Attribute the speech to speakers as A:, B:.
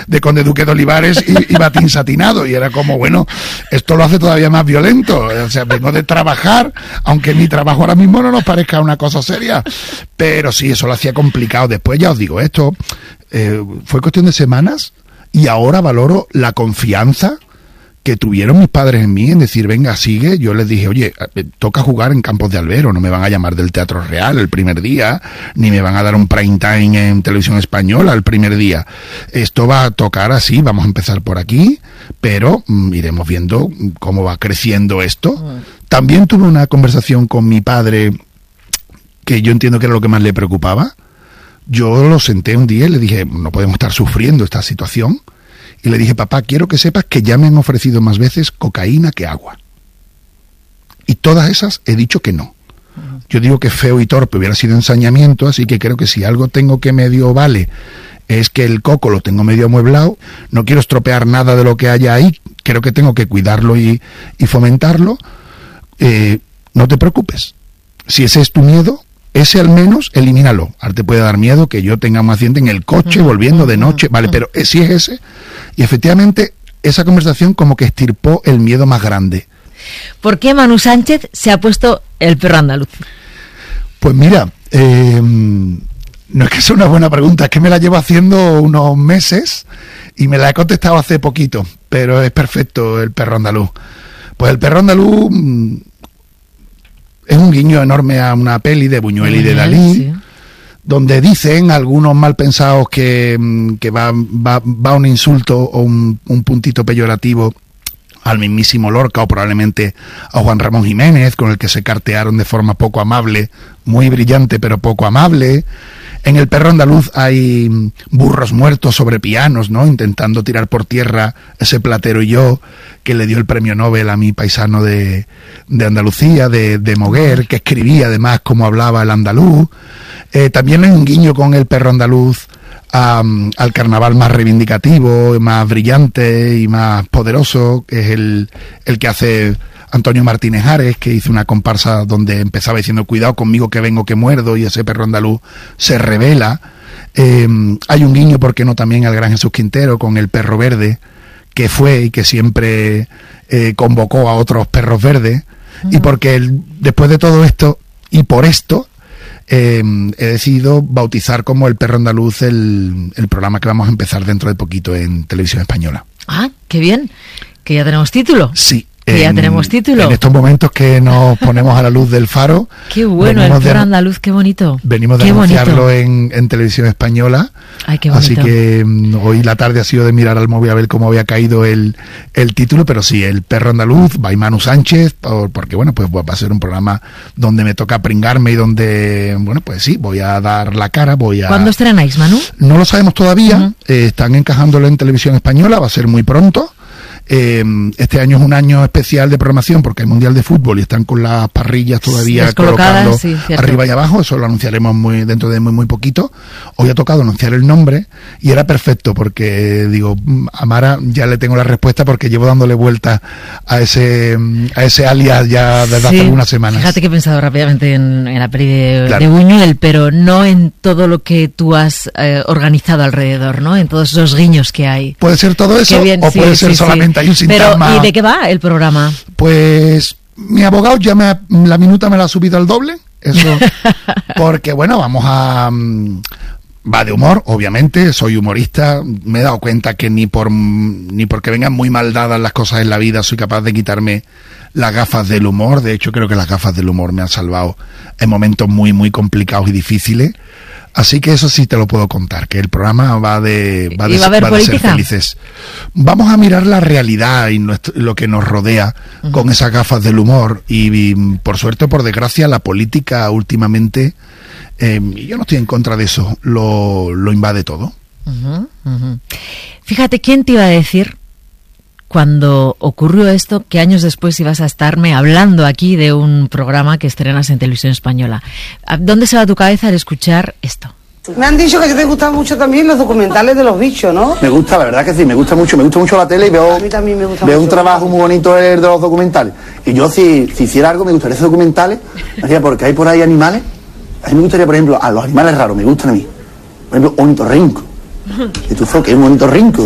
A: de Conde Duque de Olivares y batín satinado, y era como, bueno, esto lo hace todavía más violento. O sea, vengo de trabajar, aunque mi trabajo ahora mismo no nos parezca una cosa seria, pero sí, eso lo hacía complicado. Después, ya os digo, esto fue cuestión de semanas, y ahora valoro la confianza que tuvieron mis padres en mí, en decir, venga, sigue. Yo les dije, oye, toca jugar en Campos de Albero, no me van a llamar del Teatro Real el primer día, ni me van a dar un prime time en Televisión Española el primer día. Esto va a tocar así, vamos a empezar por aquí, pero iremos viendo cómo va creciendo esto. También tuve una conversación con mi padre, que yo entiendo que era lo que más le preocupaba. Yo lo senté un día y le dije, no podemos estar sufriendo esta situación. Y le dije, papá, quiero que sepas que ya me han ofrecido más veces cocaína que agua. Y todas esas he dicho que no. Yo digo que feo y torpe hubiera sido ensañamiento, así que creo que si algo tengo que medio vale es que el coco lo tengo medio amueblado, no quiero estropear nada de lo que haya ahí, creo que tengo que cuidarlo y fomentarlo. No te preocupes. Si ese es tu miedo, ese al menos elimínalo. Ahora te puede dar miedo que yo tenga un accidente en el coche volviendo de noche, vale, pero si es ese. Y efectivamente esa conversación como que extirpó el miedo más grande.
B: ¿Por qué Manu Sánchez se ha puesto el perro andaluz?
A: Pues mira, no es que sea una buena pregunta, es que me la llevo haciendo unos meses y me la he contestado hace poquito, pero es perfecto el perro andaluz. Pues el perro andaluz es un guiño enorme a una peli de Buñuel y de Dalí, sí, donde dicen algunos mal pensados que va un insulto o un puntito peyorativo al mismísimo Lorca o probablemente a Juan Ramón Jiménez, con el que se cartearon de forma poco amable, muy brillante pero poco amable. En El perro andaluz hay burros muertos sobre pianos, ¿no? Intentando tirar por tierra ese Platero y yo, que le dio el premio Nobel a mi paisano de Andalucía, de Moguer, que escribía además cómo hablaba el andaluz. También hay un guiño con El perro andaluz al carnaval más reivindicativo, más brillante y más poderoso, que es el que hace Antonio Martínez Ares, que hizo una comparsa donde empezaba diciendo cuidado conmigo que vengo que muerdo, y ese perro andaluz se revela. Hay un guiño, ¿por qué no?, también al gran Jesús Quintero con El perro verde, que fue y que siempre convocó a otros perros verdes. Y porque después de todo esto y por esto he decidido bautizar como El perro andaluz el programa que vamos a empezar dentro de poquito en Televisión Española.
B: Ah, qué bien, que ya tenemos título.
A: Sí.
B: Que ya tenemos título.
A: En estos momentos que nos ponemos a la luz del faro.
B: Qué bueno, El perro andaluz, qué bonito.
A: Venimos de anunciarlo en Televisión Española.
B: Ay, qué bonito.
A: Así que hoy la tarde ha sido de mirar al móvil a ver cómo había caído el título, pero sí, El perro andaluz, by Manu Sánchez, porque bueno, pues va a ser un programa donde me toca pringarme y donde, bueno, pues sí, voy a dar la cara,
B: ¿Cuándo estrenáis, Manu?
A: No lo sabemos todavía, están encajándolo en Televisión Española, va a ser muy pronto. Este año es un año especial de programación porque hay Mundial de Fútbol y están con las parrillas todavía colocando arriba y abajo. Eso lo anunciaremos dentro de muy poquito. Hoy ha tocado anunciar el nombre y era perfecto porque digo, a Mara ya le tengo la respuesta porque llevo dándole vuelta a ese alias ya desde hace algunas semanas.
B: Fíjate que he pensado rápidamente en la peli de Buñuel, pero no en todo lo que tú has organizado alrededor, ¿no? En todos esos guiños que hay.
A: Puede ser todo eso o puede ser solamente hay un sintagma.
B: Pero, ¿y de qué va el programa?
A: Pues mi abogado ya la minuta me la ha subido al doble, eso, porque bueno, va de humor, obviamente, soy humorista, me he dado cuenta que ni porque vengan muy mal dadas las cosas en la vida soy capaz de quitarme las gafas del humor. De hecho, creo que las gafas del humor me han salvado en momentos muy complicados y difíciles. Así que eso sí te lo puedo contar, que el programa va de ser felices. Vamos a mirar la realidad y lo que nos rodea con esas gafas del humor y por suerte o por desgracia la política últimamente, yo no estoy en contra de eso, lo invade todo.
B: Fíjate, ¿quién te iba a decir cuando ocurrió esto que años después ibas a estarme hablando aquí de un programa que estrenas en Televisión Española? ¿Dónde se va tu cabeza al escuchar esto?
C: Me han dicho que te gustan mucho también los documentales de los bichos, ¿no?
D: Me gusta, la verdad que sí, me gusta mucho la tele y veo,
C: a mí también me gusta
D: veo
C: mucho
D: un trabajo muy bonito de los documentales. Y yo si hiciera algo me gustaría hacer documentales, porque hay por ahí animales. A mí me gustaría, por ejemplo, a los animales raros, me gustan a mí. Por ejemplo, ornitorrinco. Y tú, ¿qué es un ornitorrinco?